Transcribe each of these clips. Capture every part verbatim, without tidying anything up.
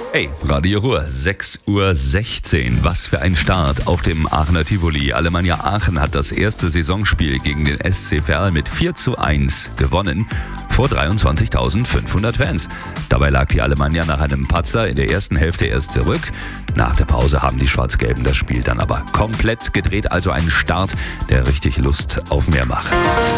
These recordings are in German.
Hey, Radio Ruhr, sechs Uhr sechzehn. Was für ein Start auf dem Aachener Tivoli. Alemannia Aachen hat das erste Saisonspiel gegen den S C Verl mit vier zu eins gewonnen vor dreiundzwanzigtausendfünfhundert Fans. Dabei lag die Alemannia nach einem Patzer in der ersten Hälfte erst zurück. Nach der Pause haben die Schwarz-Gelben das Spiel dann aber komplett gedreht. Also ein Start, der richtig Lust auf mehr macht.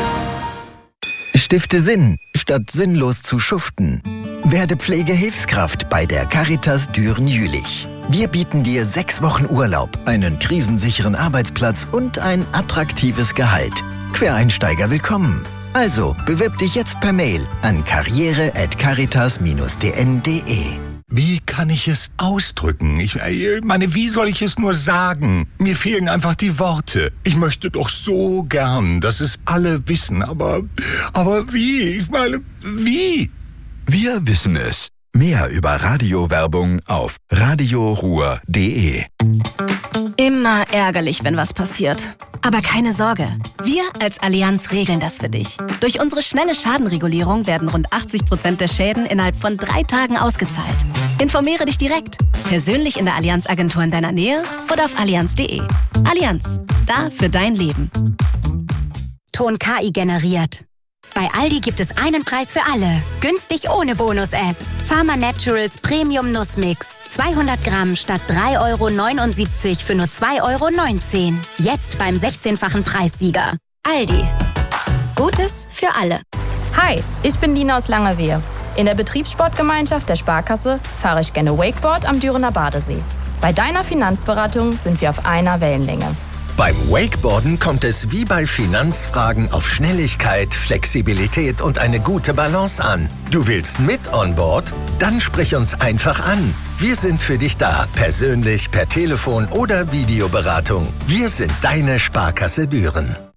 Stifte Sinn, statt sinnlos zu schuften. Werde Pflegehilfskraft bei der Caritas Düren-Jülich. Wir bieten dir sechs Wochen Urlaub, einen krisensicheren Arbeitsplatz und ein attraktives Gehalt. Quereinsteiger willkommen. Also, bewirb dich jetzt per Mail an karriere at caritas dash d n punkt d e. Wie kann ich es ausdrücken? Ich meine, wie soll ich es nur sagen? Mir fehlen einfach die Worte. Ich möchte doch so gern, dass es alle wissen, aber, aber wie? Ich meine, wie? Wir wissen es. Mehr über Radiowerbung auf radioruhr punkt d e. Immer ärgerlich, wenn was passiert. Aber keine Sorge, wir als Allianz regeln das für dich. Durch unsere schnelle Schadenregulierung werden rund achtzig Prozent der Schäden innerhalb von drei Tagen ausgezahlt. Informiere dich direkt, persönlich in der Allianz-Agentur in deiner Nähe oder auf allianz punkt d e. Allianz, da für dein Leben. Ton K I generiert. Bei Aldi gibt es einen Preis für alle. Günstig ohne Bonus-App. Pharma Naturals Premium Nussmix. zweihundert Gramm statt drei Euro neunundsiebzig für nur zwei Euro neunzehn. Jetzt beim sechzehnfachen Preissieger. Aldi. Gutes für alle. Hi, ich bin Dina aus Langerwehe. In der Betriebssportgemeinschaft der Sparkasse fahre ich gerne Wakeboard am Dürener Badesee. Bei deiner Finanzberatung sind wir auf einer Wellenlänge. Beim Wakeboarden kommt es wie bei Finanzfragen auf Schnelligkeit, Flexibilität und eine gute Balance an. Du willst mit on board? Dann sprich uns einfach an. Wir sind für dich da, persönlich, per Telefon oder Videoberatung. Wir sind deine Sparkasse Düren.